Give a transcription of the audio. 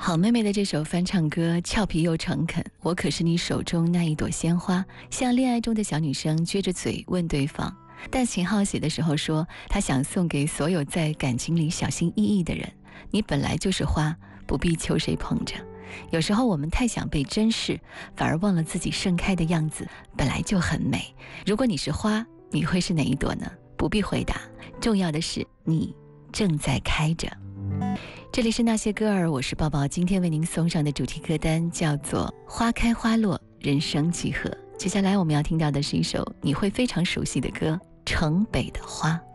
好妹妹的这首翻唱歌俏皮又诚恳，我可是你手中那一朵鲜花，像恋爱中的小女生撅着嘴问对方。但秦昊写的时候说，他想送给所有在感情里小心翼翼的人，你本来就是花，不必求谁捧着。有时候我们太想被珍视，反而忘了自己盛开的样子本来就很美。如果你是花，你会是哪一朵呢？不必回答，重要的是你正在开着。这里是那些歌儿，我是抱抱，今天为您送上的主题歌单叫做花开花落，人生几何。接下来我们要听到的是一首你会非常熟悉的歌，城北的花。